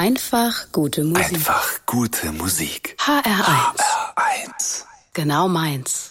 Einfach gute Musik. Einfach gute Musik. HR1. HR1. Genau meins.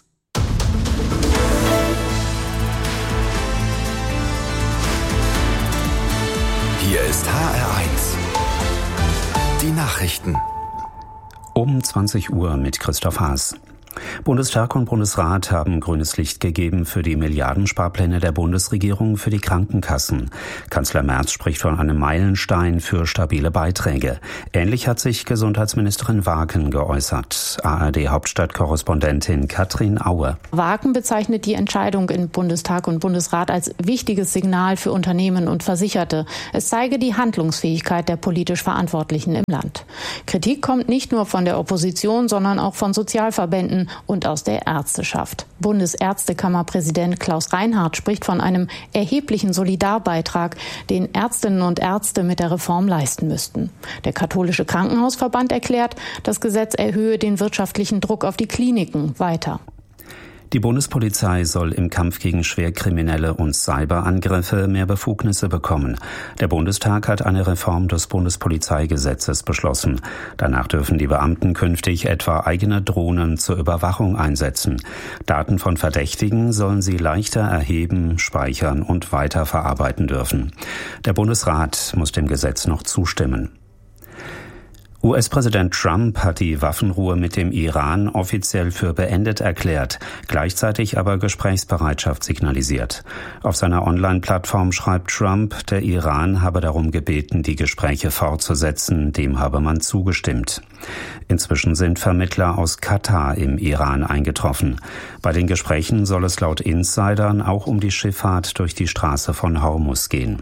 Hier ist HR1. Die Nachrichten. Um 20 Uhr mit Christoph Haas. Bundestag und Bundesrat haben grünes Licht gegeben für die Milliardensparpläne der Bundesregierung für die Krankenkassen. Kanzler Merz spricht von einem Meilenstein für stabile Beiträge. Ähnlich hat sich Gesundheitsministerin Waaken geäußert. ARD-Hauptstadtkorrespondentin Katrin Aue. Waaken bezeichnet die Entscheidung in Bundestag und Bundesrat als wichtiges Signal für Unternehmen und Versicherte. Es zeige die Handlungsfähigkeit der politisch Verantwortlichen im Land. Kritik kommt nicht nur von der Opposition, sondern auch von Sozialverbänden und aus der Ärzteschaft. Bundesärztekammerpräsident Klaus Reinhardt spricht von einem erheblichen Solidarbeitrag, den Ärztinnen und Ärzte mit der Reform leisten müssten. Der Katholische Krankenhausverband erklärt, das Gesetz erhöhe den wirtschaftlichen Druck auf die Kliniken weiter. Die Bundespolizei soll im Kampf gegen Schwerkriminelle und Cyberangriffe mehr Befugnisse bekommen. Der Bundestag hat eine Reform des Bundespolizeigesetzes beschlossen. Danach dürfen die Beamten künftig etwa eigene Drohnen zur Überwachung einsetzen. Daten von Verdächtigen sollen sie leichter erheben, speichern und weiterverarbeiten dürfen. Der Bundesrat muss dem Gesetz noch zustimmen. US-Präsident Trump hat die Waffenruhe mit dem Iran offiziell für beendet erklärt, gleichzeitig aber Gesprächsbereitschaft signalisiert. Auf seiner Online-Plattform schreibt Trump, der Iran habe darum gebeten, die Gespräche fortzusetzen, dem habe man zugestimmt. Inzwischen sind Vermittler aus Katar im Iran eingetroffen. Bei den Gesprächen soll es laut Insidern auch um die Schifffahrt durch die Straße von Hormuz gehen.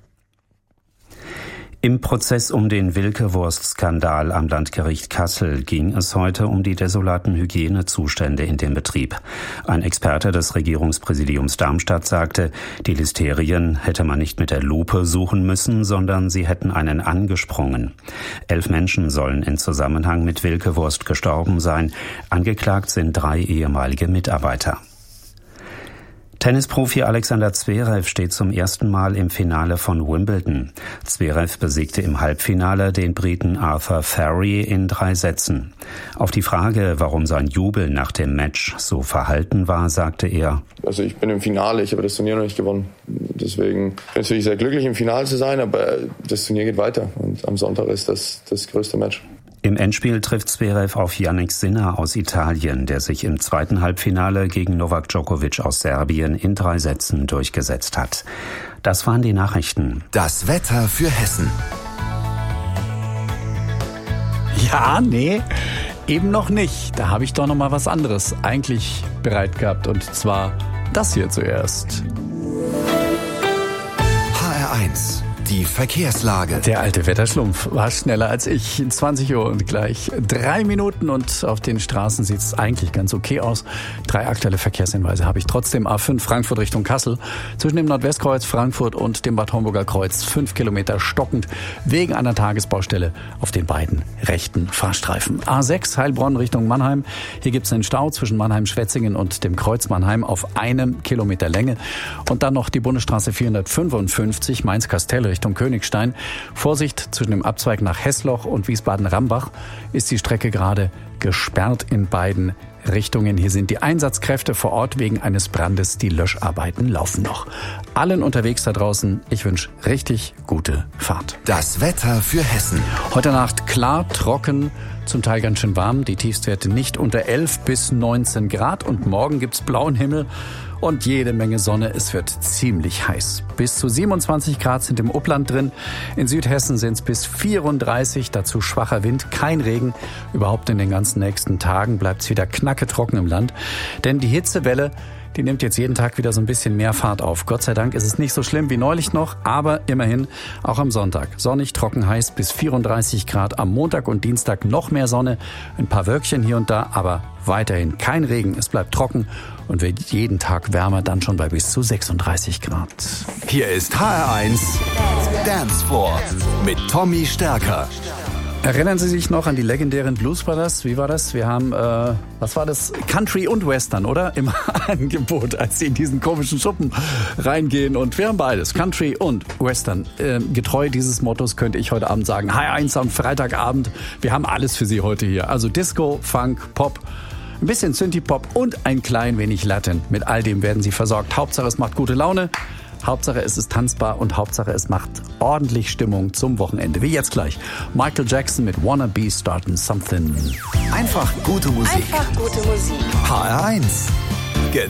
Im Prozess um den Wilke-Wurst-Skandal am Landgericht Kassel ging es heute um die desolaten Hygienezustände in dem Betrieb. Ein Experte des Regierungspräsidiums Darmstadt sagte, die Listerien hätte man nicht mit der Lupe suchen müssen, sondern sie hätten einen angesprungen. 11 Menschen sollen in Zusammenhang mit Wilke-Wurst gestorben sein. Angeklagt sind 3 ehemalige Mitarbeiter. Tennisprofi Alexander Zverev steht zum ersten Mal im Finale von Wimbledon. Zverev besiegte im Halbfinale den Briten Arthur Ferry in 3 Sätzen. Auf die Frage, warum sein Jubel nach dem Match so verhalten war, sagte er: Also ich bin im Finale, ich habe das Turnier noch nicht gewonnen. Deswegen bin ich natürlich sehr glücklich, im Finale zu sein, aber das Turnier geht weiter und am Sonntag ist das größte Match. Im Endspiel trifft Zverev auf Jannik Sinner aus Italien, der sich im zweiten Halbfinale gegen Novak Djokovic aus Serbien in 3 Sätzen durchgesetzt hat. Das waren die Nachrichten. Das Wetter für Hessen. Ja, nee, eben noch nicht. Da habe ich doch noch mal was anderes eigentlich bereit gehabt. Und zwar das hier zuerst. HR1. Die Verkehrslage. Der alte Wetterschlumpf war schneller als ich. 20 Uhr und gleich 3 Minuten und auf den Straßen sieht es eigentlich ganz okay aus. 3 aktuelle Verkehrshinweise habe ich trotzdem. A5 Frankfurt Richtung Kassel. Zwischen dem Nordwestkreuz Frankfurt und dem Bad Homburger Kreuz 5 Kilometer stockend wegen einer Tagesbaustelle auf den beiden rechten Fahrstreifen. A6 Heilbronn Richtung Mannheim. Hier gibt es einen Stau zwischen Mannheim-Schwetzingen und dem Kreuz Mannheim auf 1 Kilometer Länge. Und dann noch die Bundesstraße 455 Mainz-Kastell Richtung Königstein. Vorsicht, zwischen dem Abzweig nach Hessloch und Wiesbaden-Rambach ist die Strecke gerade gesperrt in beiden Richtungen. Hier sind die Einsatzkräfte vor Ort wegen eines Brandes. Die Löscharbeiten laufen noch. Allen unterwegs da draußen, ich wünsche richtig gute Fahrt. Das Wetter für Hessen. Heute Nacht klar, trocken, zum Teil ganz schön warm. Die Tiefstwerte nicht unter 11 bis 19 Grad. Und morgen gibt's blauen Himmel und jede Menge Sonne. Es wird ziemlich heiß. Bis zu 27 Grad sind im Upland drin. In Südhessen sind es bis 34, dazu schwacher Wind, kein Regen. Überhaupt in den ganzen nächsten Tagen bleibt es wieder knacketrocken im Land. Denn die Hitzewelle, die nimmt jetzt jeden Tag wieder so ein bisschen mehr Fahrt auf. Gott sei Dank ist es nicht so schlimm wie neulich noch, aber immerhin auch am Sonntag. Sonnig, trocken, heiß bis 34 Grad. Am Montag und Dienstag noch mehr Sonne, ein paar Wölkchen hier und da, aber weiterhin kein Regen. Es bleibt trocken und wird jeden Tag wärmer, dann schon bei bis zu 36 Grad. Hier ist HR1 Dancefloor mit Tommy Stärker. Erinnern Sie sich noch an die legendären Blues Brothers? Wie war das? Wir haben, was war das? Country und Western, oder? Im Angebot, als Sie in diesen komischen Schuppen reingehen. Und wir haben beides, Country und Western. Getreu dieses Mottos könnte ich heute Abend sagen, HR1 am Freitagabend. Wir haben alles für Sie heute hier. Also Disco, Funk, Pop, ein bisschen Synthie-Pop und ein klein wenig Latin. Mit all dem werden Sie versorgt. Hauptsache, es macht gute Laune. Hauptsache, es ist tanzbar und Hauptsache, es macht ordentlich Stimmung zum Wochenende. Wie jetzt gleich. Michael Jackson mit Wanna Be Startin' Something. Einfach gute Musik. Einfach gute Musik. HR1.